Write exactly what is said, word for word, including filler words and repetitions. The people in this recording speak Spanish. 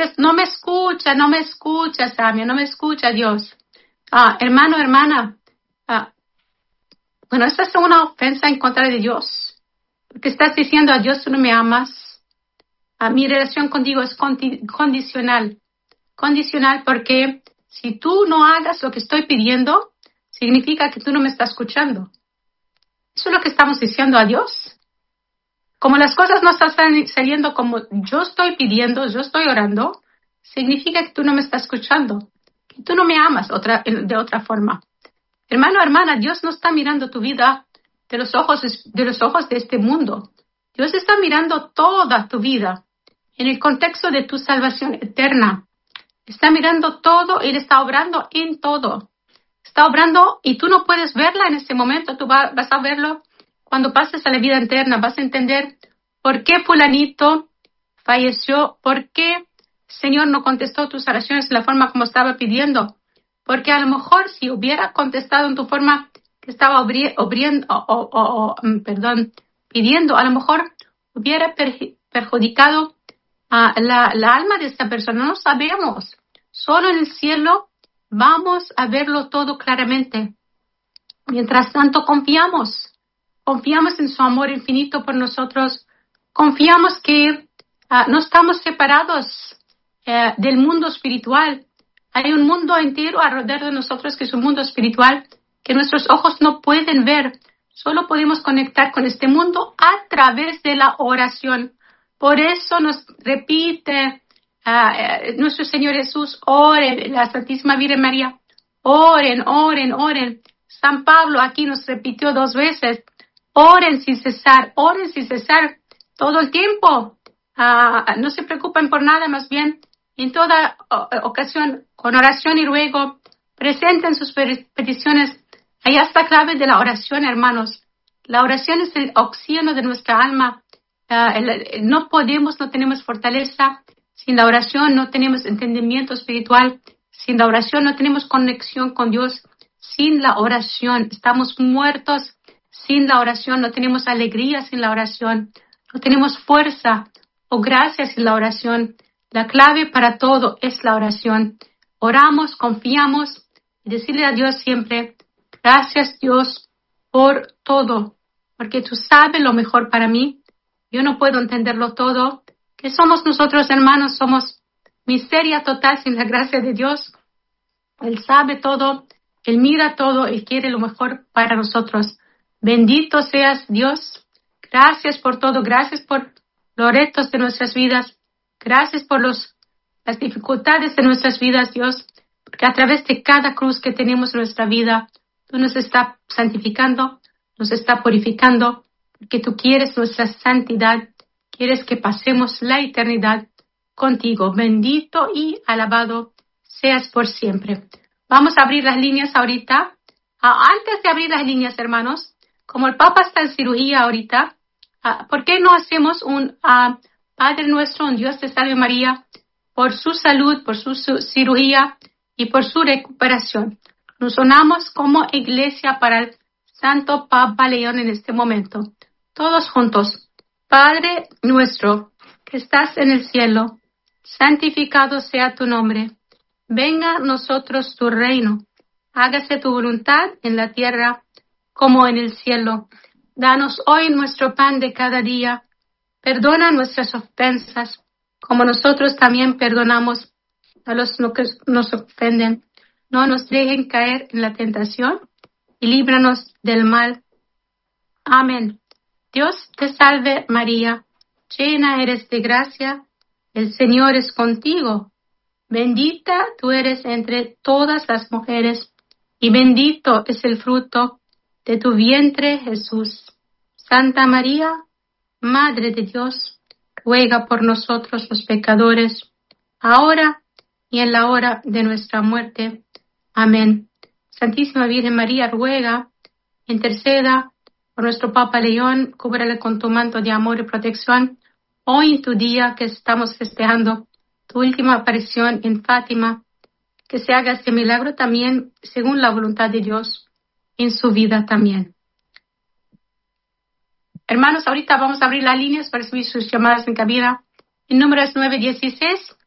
dices, no me escucha, no me escucha, Samia, no me escucha Dios. Ah, hermano, hermana, ah, bueno, esta es una ofensa en contra de Dios. Porque estás diciendo a Dios, tú no me amas. Ah, mi relación contigo es condi- condicional. Condicional porque si tú no hagas lo que estoy pidiendo, significa que tú no me estás escuchando. Eso es lo que estamos diciendo a Dios. Como las cosas no están saliendo como yo estoy pidiendo, yo estoy orando, significa que tú no me estás escuchando, que tú no me amas otra, de otra forma. Hermano, hermana, Dios no está mirando tu vida de los ojos de los ojos de este mundo. Dios está mirando toda tu vida en el contexto de tu salvación eterna. Está mirando todo, Él está obrando en todo. Está obrando y tú no puedes verla en este momento, tú va, vas a verlo cuando pases a la vida eterna. Vas a entender por qué fulanito falleció, por qué el Señor no contestó tus oraciones de la forma como estaba pidiendo. Porque a lo mejor si hubiera contestado en tu forma que estaba obri- obriendo, o, o, o, o, perdón, pidiendo, a lo mejor hubiera per- perjudicado a la, la alma de esta persona. No sabemos. Solo en el cielo vamos a verlo todo claramente. Mientras tanto, confiamos. Confiamos en su amor infinito por nosotros. Confiamos que uh, no estamos separados uh, del mundo espiritual. Hay un mundo entero alrededor de nosotros que es un mundo espiritual que nuestros ojos no pueden ver. Solo podemos conectar con este mundo a través de la oración. Por eso nos repite uh, nuestro Señor Jesús, oren, la Santísima Virgen María, oren, oren, oren. San Pablo aquí nos repitió dos veces, oren sin cesar, oren sin cesar todo el tiempo. Uh, no se preocupen por nada, más bien en toda ocasión, con oración y ruego, presenten sus peticiones. Ahí está la clave de la oración, hermanos. La oración es el oxígeno de nuestra alma. Uh, el, el, no podemos, no tenemos fortaleza sin la oración, no tenemos entendimiento espiritual. Sin la oración no tenemos conexión con Dios. Sin la oración estamos muertos. Sin la oración no tenemos alegría. Sin la oración no tenemos fuerza o gracia. Sin la oración, la clave para todo es la oración. Oramos, confiamos y decirle a Dios siempre, gracias Dios por todo, porque tú sabes lo mejor para mí. Yo no puedo entenderlo todo. ¿Qué somos nosotros, hermanos? Somos miseria total sin la gracia de Dios. Él sabe todo, Él mira todo, Él quiere lo mejor para nosotros. Bendito seas Dios. Gracias por todo, gracias por los retos de nuestras vidas. Gracias por los, las dificultades de nuestras vidas, Dios, porque a través de cada cruz que tenemos en nuestra vida, tú nos estás santificando, nos estás purificando, porque tú quieres nuestra santidad, quieres que pasemos la eternidad contigo. Bendito y alabado seas por siempre. Vamos a abrir las líneas ahorita. Ah, antes de abrir las líneas, hermanos, como el Papa está en cirugía ahorita, ah, ¿por qué no hacemos un ah, Padre nuestro, un Dios te salve María, por su salud, por su, su cirugía y por su recuperación? Nos unamos como iglesia para el Santo Papa León en este momento. Todos juntos. Padre nuestro, que estás en el cielo, santificado sea tu nombre. Venga a nosotros tu reino. Hágase tu voluntad en la tierra como en el cielo. Danos hoy nuestro pan de cada día. Perdona nuestras ofensas, como nosotros también perdonamos a los que nos ofenden. No nos dejen caer en la tentación y líbranos del mal. Amén. Dios te salve María, llena eres de gracia, el Señor es contigo. Bendita tú eres entre todas las mujeres, y bendito es el fruto de tu vientre, Jesús. Santa María, Madre de Dios, ruega por nosotros los pecadores, ahora y en la hora de nuestra muerte. Amén. Santísima Virgen María, ruega, interceda por nuestro Papa León, cúbrele con tu manto de amor y protección, hoy en tu día que estamos festejando tu última aparición en Fátima, que se haga este milagro también según la voluntad de Dios en su vida también. Hermanos, ahorita vamos a abrir las líneas para recibir sus llamadas en cabina. El número es nueve uno seis,